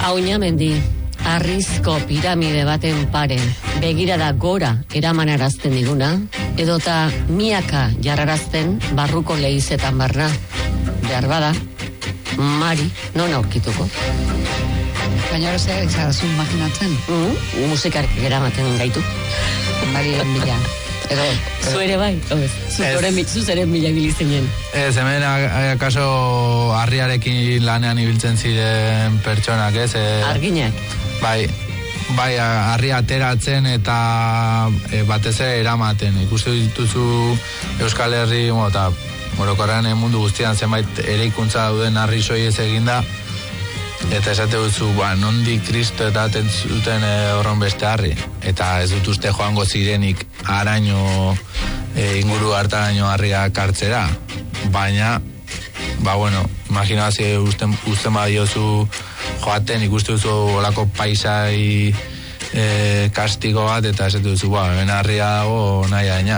Auñamendi, harrizko piramide baten pare, begirada gora eramanarazten diguna, edota miaka jarrarazten barruko lehizetan barna. Behar bada, Mari, non aurkituko? Baina horrezea izadazun imaginatzen? Musikak eramaten gaitu. Marien bila. Edo, zu ere bai, zuzeren bila bilizenen. Ez, hemen akaso harriarekin lanean ibiltzen ziren pertsonak, ez? Arginak. Bai, harri ateratzen eta batez ere eramaten. Ikustu dituzu Euskal Herri, eta orokorrean mundu guztian zenbait eraikuntza dauden harri soiez eginda, eta esate duzu, nondik Kristo eta zuten horren beste harri. Eta ez dut uste joango zirenik araño inguru hartaraino harriak hartzera. Baina, imaginazio usten badiozu joaten, ikustu duzu olako paisai kastigo bat, eta esate duzu, hemen harria dago nahi aina.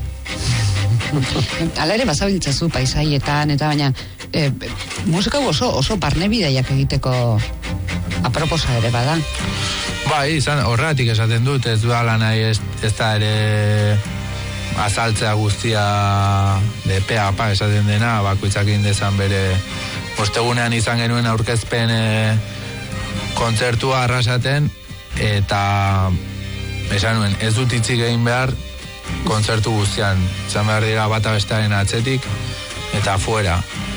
Hala ere bazabiltzazu paisaietan, eta baina musika oso barnebidaiak egiteko aproposa ere bada. Bai, horregatik esaten dut, ez duala nahi ez da ere azaltzea guztia de peapa esaten dena, bakoitzak indezan bere ostegunean izan genuen aurkezpen kontzertua arrasaten, eta esan nuen, ez dut hitzik egin behar kontzertu guztian, izan behar dira bata bestearen atzetik, eta fuera.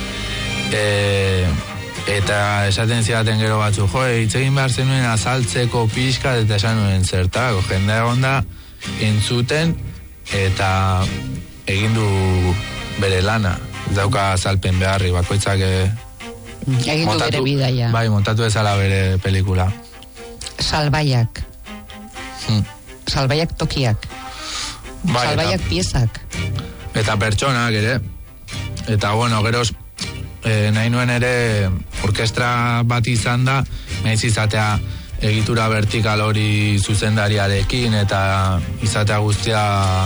Eta esaten zidaten gero batzu, hitz egin behar zenuen azaltzeko pixka, eta esan nuen zertako, jendea egon da entzuten, eta egin du bere lana, ez dauka azalpen beharri, bakoitzak egin du bere bidaia. Bai, montatu ezala bere pelikula. Salbaiak. Salbaiak tokiak. Bai, salbaiak piezak. Eta pertsonak ere. Eta geroz nahi nuen ere orkestra bat izan da, nahiz izatea egitura vertikal hori zuzendariarekin, eta izatea guztia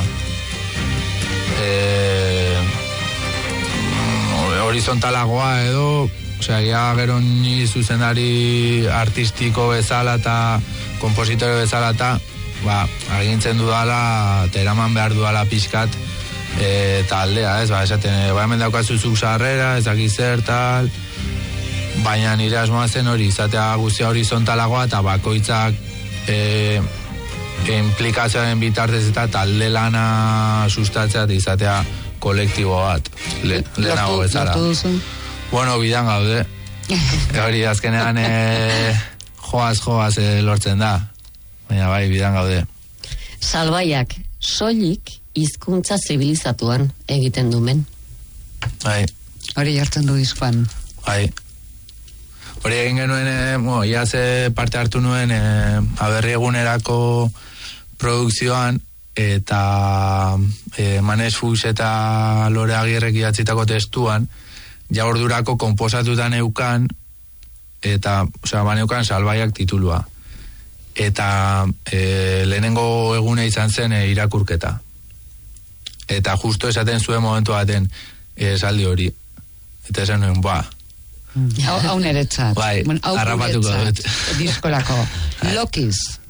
horizontalagoa edo, gero ni zuzendari artistiko bezala eta kompositore bezala eta agintzen dudala, teraman behar dudala pixkat taldea, ez, esaten, hemen daukazuzuk sarrera, ezakizer, tal, baina nire asmoa zen hori, izatea guztia horizontalagoa eta bakoitzak implikazioaren bitartez eta talde lana sustatzea eta izatea kolektibo bat, lehenago bezala. Lortu duzu? Bidan gaude. Hori azkenean joaz lortzen da. Baina bai, bidan gaude. Salbaiak soilik hizkuntza zibilizatuan egiten dumen. Bai. Hori jartzen du diskoan. Bai. Hori egin genuen, iaz parte hartu nuen aberri egunerako produkzioan, eta Manes Fuchs eta Lore Agirrek idatzitako testuan, ja ordurako konposatutan eukan, eta, baneukan Salbaiak titulua. Eta lehenengo egune izan zen irakurketa. Eta justo esaten zuen momentu baten esaldi hori. Eta esan nuen, hau niretzat. Bai, harrapatuko dut. Diskolako. Lokiz.